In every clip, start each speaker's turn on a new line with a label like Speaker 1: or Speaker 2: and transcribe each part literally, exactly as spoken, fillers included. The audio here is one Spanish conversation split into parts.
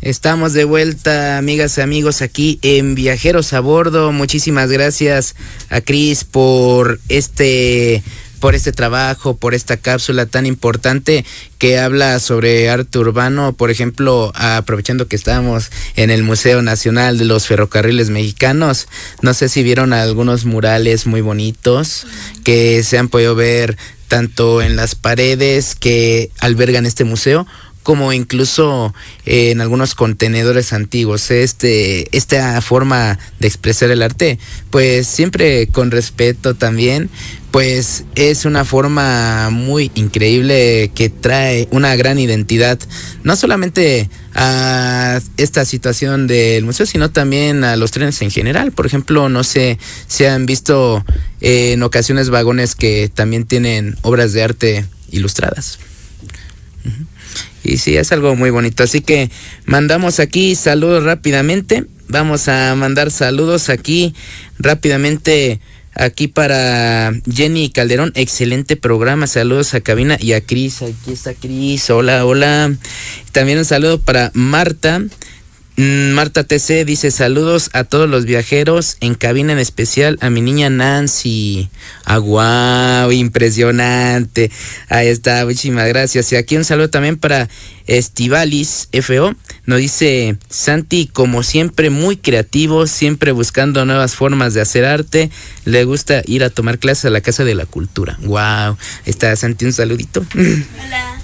Speaker 1: Estamos de vuelta, amigas y amigos, aquí en Viajeros a Bordo. Muchísimas gracias a Cris por este, por este trabajo, por esta cápsula tan importante que habla sobre arte urbano. Por ejemplo, aprovechando que estamos en el Museo Nacional de los Ferrocarriles Mexicanos, no sé si vieron algunos murales muy bonitos que se han podido ver tanto en las paredes que albergan este museo, como incluso eh, en algunos contenedores antiguos. Este, esta forma de expresar el arte, pues siempre con respeto también, pues es una forma muy increíble que trae una gran identidad, no solamente a esta situación del museo, sino también a los trenes en general. Por ejemplo, no sé si han visto eh, en ocasiones vagones que también tienen obras de arte ilustradas. Uh-huh. Y sí, es algo muy bonito. Así que mandamos aquí saludos rápidamente. Vamos a mandar saludos aquí rápidamente. Aquí para Jenny Calderón, excelente programa. Saludos a cabina y a Cris. Aquí está Cris. Hola, hola. También un saludo para Marta. Marta T C dice: saludos a todos los viajeros en cabina, en especial a mi niña Nancy. Ah, wow, impresionante. Ahí está, muchísimas gracias. Y aquí un saludo también para Estivalis F O. Nos dice: Santi, como siempre, muy creativo, siempre buscando nuevas formas de hacer arte. Le gusta ir a tomar clases a la Casa de la Cultura. Wow. Está Santi, un saludito.
Speaker 2: Hola.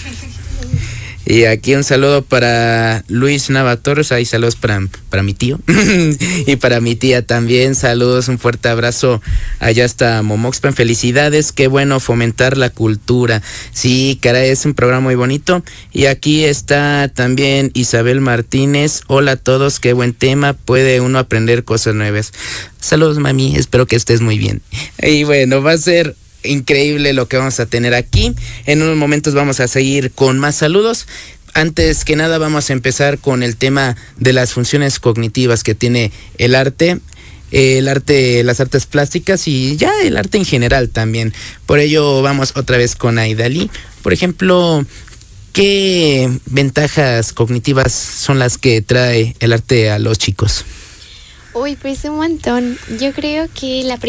Speaker 1: Y aquí un saludo para Luis Nava Torres. Ahí saludos para, para mi tío y para mi tía también. Saludos, un fuerte abrazo allá hasta Momoxpan. Felicidades, qué bueno fomentar la cultura. Sí, caray, es un programa muy bonito. Y aquí está también Isabel Martínez. Hola a todos, qué buen tema. Puede uno aprender cosas nuevas. Saludos, mami, espero que estés muy bien. Y bueno, va a ser increíble lo que vamos a tener aquí. En unos momentos vamos a seguir con más saludos. Antes que nada vamos a empezar con el tema de las funciones cognitivas que tiene el arte, el arte, las artes plásticas y ya el arte en general también. Por ello vamos otra vez con Aidali. Por ejemplo, ¿qué ventajas cognitivas son las que trae el arte a los chicos?
Speaker 2: Uy, pues un montón. Yo creo que la